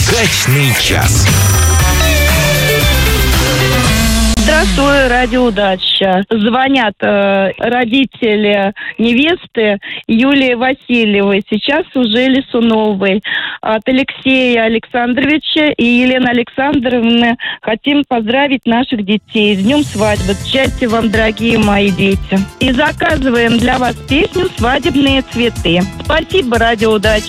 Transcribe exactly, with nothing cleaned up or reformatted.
Дачный час. Здравствуй, радио «Дача». Звонят э, родители невесты Юлии Васильевой, сейчас уже Лисуновой. От Алексея Александровича и Елены Александровны хотим поздравить наших детей с днем свадьбы. Счастья вам, дорогие мои дети. И заказываем для вас песню «Свадебные цветы». Спасибо, радио «Дача».